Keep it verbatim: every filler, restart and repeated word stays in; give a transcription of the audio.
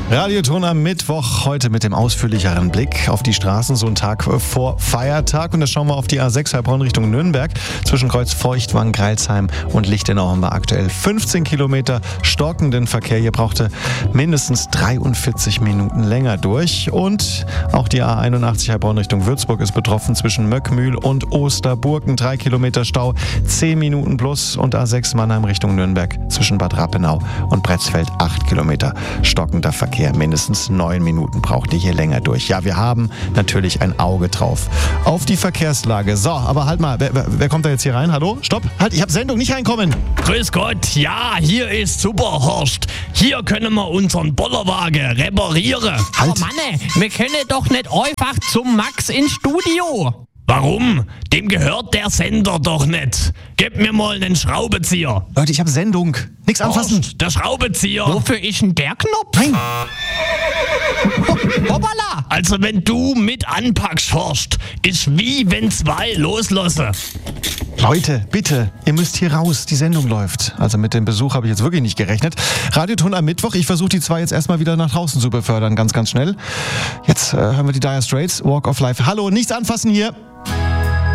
Radioton am Mittwoch, heute mit dem ausführlicheren Blick auf die Straßen, so ein Tag vor Feiertag. Und da schauen wir auf die A sechs Heilbronn Richtung Nürnberg. Zwischen Kreuz Feuchtwangen, Greilsheim und Lichtenau haben wir aktuell fünfzehn Kilometer stockenden Verkehr. Hier brauchte mindestens dreiundvierzig Minuten länger durch. Und auch die A einundachtzig Heilbronn Richtung Würzburg ist betroffen. Zwischen Möckmühl und Osterburgen drei Kilometer Stau, zehn Minuten plus. Und A sechs Mannheim Richtung Nürnberg zwischen Bad Rappenau und Bretzfeld acht Kilometer stockender Verkehr. Mindestens neun Minuten braucht ihr hier länger durch. Ja, wir haben natürlich ein Auge drauf auf die Verkehrslage. So, aber halt mal, wer, wer kommt da jetzt hier rein? Hallo? Stopp! Halt, ich habe Sendung, nicht reinkommen! Grüß Gott, ja, hier ist Superhorst. Hier können wir unseren Bollerwagen reparieren. Halt! Oh Mann, wir können doch nicht einfach zum Max ins Studio. Warum? Dem gehört der Sender doch nicht. Gib mir mal einen Schraubenzieher. Leute, ich habe Sendung. Nichts anfassen. Horst, der Schraubenzieher. Wofür ist denn der Knopf? Nein! Hoppala! Also wenn du mit anpackst, Horst, ist wie wenn zwei loslassen. Leute, bitte, ihr müsst hier raus. Die Sendung läuft. Also mit dem Besuch habe ich jetzt wirklich nicht gerechnet. Radioton am Mittwoch. Ich versuche die zwei jetzt erstmal wieder nach draußen zu befördern. Ganz, ganz schnell. Jetzt äh, hören wir die Dire Straits, Walk of Life. Hallo, nichts anfassen hier.